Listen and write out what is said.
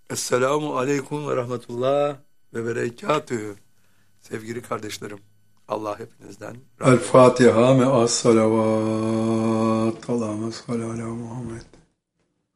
Esselamu Aleyküm ve Rahmetullah ve Berekatühü. Sevgili kardeşlerim, Allah hepinizden El razı olsun. Fatiha me'as salavat. Allahümme salli ala Muhammed.